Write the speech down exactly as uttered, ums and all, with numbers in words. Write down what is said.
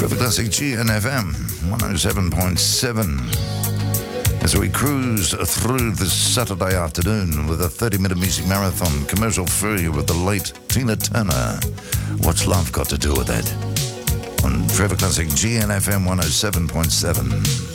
Forever Classic G N F M one oh seven point seven. As we cruise through this Saturday afternoon with a thirty-minute music marathon, commercial free with the late Tina Turner. What's love got to do with it? On Forever Classic G N F M one oh seven point seven.